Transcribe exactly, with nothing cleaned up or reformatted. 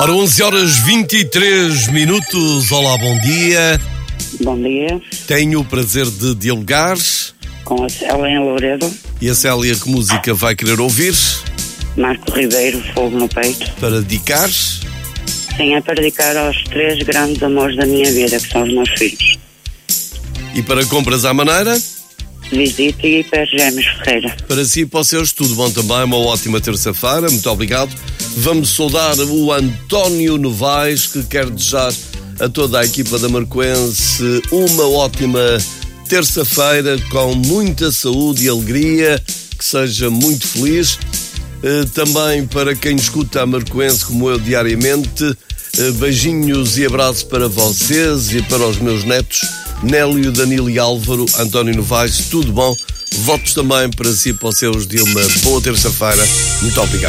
Ora, onze horas e vinte e três minutos. Olá, bom dia. Bom dia. Tenho o prazer de dialogar Com a Célia em Louredo. E a Célia, que música vai querer ouvir? Marco Ribeiro, Fogo no Peito. Para dedicar? Sim, é para dedicar aos três grandes amores da minha vida, que são os meus filhos. E para compras à maneira? Visite e Hiper Gêmeos Ferreira. Para si e para os seus, tudo bom também. Uma ótima terça-feira. Muito obrigado. Vamos saudar o António Novaes, que quer desejar a toda a equipa da Marcoense uma ótima terça-feira, com muita saúde e alegria, que seja muito feliz. Também para quem escuta a Marcoense como eu diariamente, beijinhos e abraços para vocês e para os meus netos Nélio, Danilo e Álvaro. António Novaes, tudo bom? Votos também para si e para os seus de uma boa terça-feira. Muito obrigado.